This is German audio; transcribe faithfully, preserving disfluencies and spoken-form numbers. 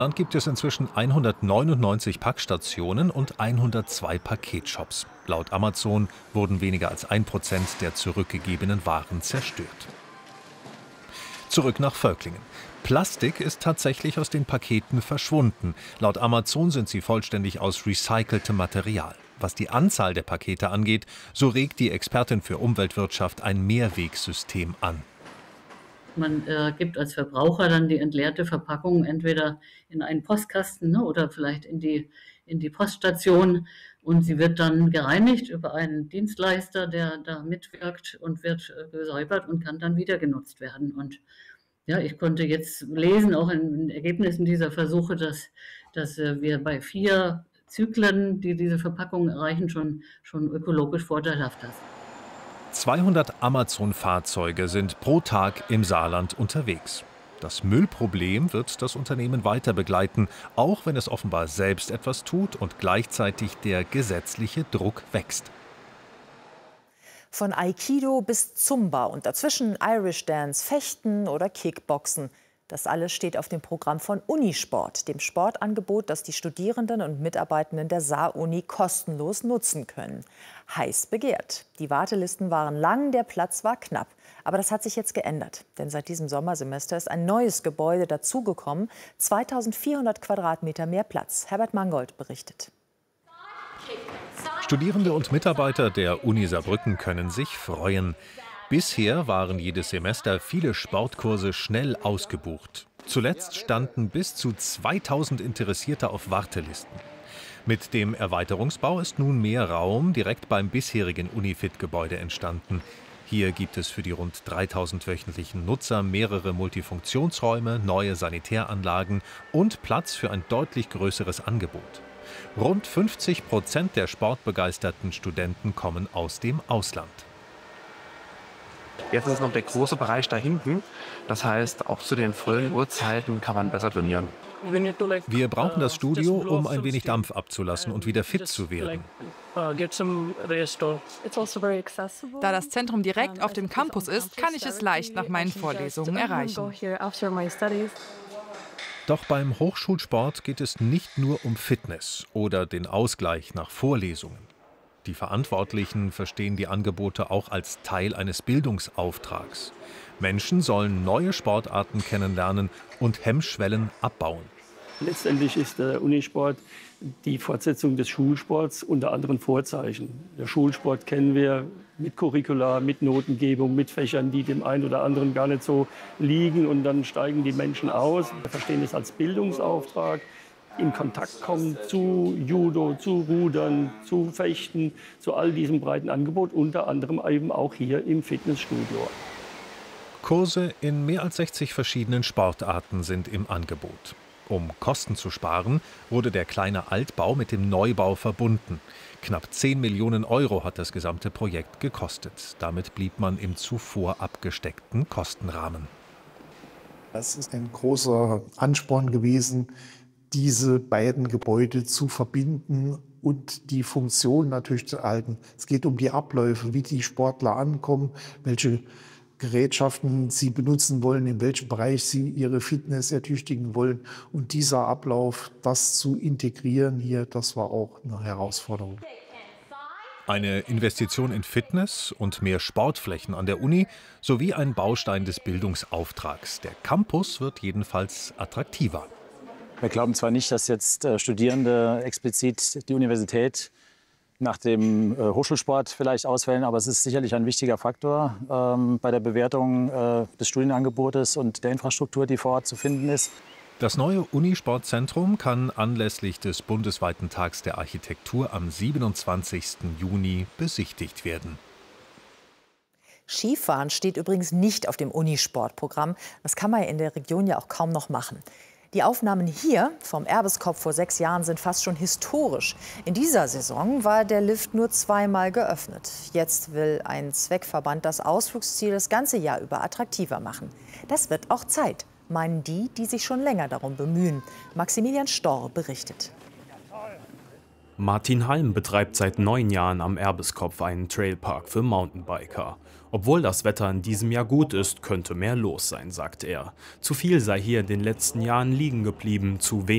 Land gibt es inzwischen hundertneunundneunzig Packstationen und hundertzwei Paketshops. Laut Amazon wurden weniger als ein Prozent der zurückgegebenen Waren zerstört. Zurück nach Völklingen. Plastik ist tatsächlich aus den Paketen verschwunden. Laut Amazon sind sie vollständig aus recyceltem Material. Was die Anzahl der Pakete angeht, so regt die Expertin für Umweltwirtschaft ein Mehrwegsystem an. Man äh, gibt als Verbraucher dann die entleerte Verpackung entweder in einen Postkasten, ne, oder vielleicht in die, in die Poststation, und sie wird dann gereinigt über einen Dienstleister, der da mitwirkt, und wird äh, gesäubert und kann dann wieder genutzt werden. Und ja, ich konnte jetzt lesen, auch in den Ergebnissen dieser Versuche, dass, dass äh, wir bei vier Zyklen, die diese Verpackung erreichen, schon, schon ökologisch vorteilhafter sind. zweihundert Amazon-Fahrzeuge sind pro Tag im Saarland unterwegs. Das Müllproblem wird das Unternehmen weiter begleiten, auch wenn es offenbar selbst etwas tut und gleichzeitig der gesetzliche Druck wächst. Von Aikido bis Zumba und dazwischen Irish Dance, Fechten oder Kickboxen. Das alles steht auf dem Programm von Unisport, dem Sportangebot, das die Studierenden und Mitarbeitenden der Saar-Uni kostenlos nutzen können. Heiß begehrt. Die Wartelisten waren lang, der Platz war knapp. Aber das hat sich jetzt geändert. Denn seit diesem Sommersemester ist ein neues Gebäude dazugekommen. zweitausendvierhundert Quadratmeter mehr Platz. Herbert Mangold berichtet. Studierende und Mitarbeiter der Uni Saarbrücken können sich freuen. Bisher waren jedes Semester viele Sportkurse schnell ausgebucht. Zuletzt standen bis zu zweitausend Interessierte auf Wartelisten. Mit dem Erweiterungsbau ist nun mehr Raum direkt beim bisherigen Unifit-Gebäude entstanden. Hier gibt es für die rund dreitausend wöchentlichen Nutzer mehrere Multifunktionsräume, neue Sanitäranlagen und Platz für ein deutlich größeres Angebot. Rund fünfzig Prozent der sportbegeisterten Studenten kommen aus dem Ausland. Jetzt ist noch der große Bereich da hinten. Das heißt, auch zu den frühen Uhrzeiten kann man besser trainieren. Wir brauchen das Studio, um ein wenig Dampf abzulassen und wieder fit zu werden. Da das Zentrum direkt auf dem Campus ist, kann ich es leicht nach meinen Vorlesungen erreichen. Doch beim Hochschulsport geht es nicht nur um Fitness oder den Ausgleich nach Vorlesungen. Die Verantwortlichen verstehen die Angebote auch als Teil eines Bildungsauftrags. Menschen sollen neue Sportarten kennenlernen und Hemmschwellen abbauen. Letztendlich ist der Unisport die Fortsetzung des Schulsports unter anderen Vorzeichen. Der Schulsport kennen wir mit Curricula, mit Notengebung, mit Fächern, die dem einen oder anderen gar nicht so liegen. Und dann steigen die Menschen aus. Wir verstehen es als Bildungsauftrag. In Kontakt kommen zu Judo, zu Rudern, zu Fechten, zu all diesem breiten Angebot, unter anderem eben auch hier im Fitnessstudio. Kurse in mehr als sechzig verschiedenen Sportarten sind im Angebot. Um Kosten zu sparen, wurde der kleine Altbau mit dem Neubau verbunden. Knapp zehn Millionen Euro hat das gesamte Projekt gekostet. Damit blieb man im zuvor abgesteckten Kostenrahmen. Das ist ein großer Ansporn gewesen, diese beiden Gebäude zu verbinden und die Funktion natürlich zu erhalten. Es geht um die Abläufe, wie die Sportler ankommen, welche Gerätschaften sie benutzen wollen, in welchem Bereich sie ihre Fitness ertüchtigen wollen. Und dieser Ablauf, das zu integrieren hier, das war auch eine Herausforderung. Eine Investition in Fitness und mehr Sportflächen an der Uni sowie ein Baustein des Bildungsauftrags. Der Campus wird jedenfalls attraktiver. Wir glauben zwar nicht, dass jetzt äh, Studierende explizit die Universität nach dem äh, Hochschulsport vielleicht auswählen, aber es ist sicherlich ein wichtiger Faktor ähm, bei der Bewertung äh, des Studienangebotes und der Infrastruktur, die vor Ort zu finden ist. Das neue Unisportzentrum kann anlässlich des bundesweiten Tags der Architektur am siebenundzwanzigsten Juni besichtigt werden. Skifahren steht übrigens nicht auf dem Unisportprogramm. Das kann man in der Region ja auch kaum noch machen. Die Aufnahmen hier vom Erbeskopf vor sechs Jahren sind fast schon historisch. In dieser Saison war der Lift nur zweimal geöffnet. Jetzt will ein Zweckverband das Ausflugsziel das ganze Jahr über attraktiver machen. Das wird auch Zeit, meinen die, die sich schon länger darum bemühen. Maximilian Storr berichtet. Martin Halm betreibt seit neun Jahren am Erbeskopf einen Trailpark für Mountainbiker. Obwohl das Wetter in diesem Jahr gut ist, könnte mehr los sein, sagt er. Zu viel sei hier in den letzten Jahren liegen geblieben, zu wenig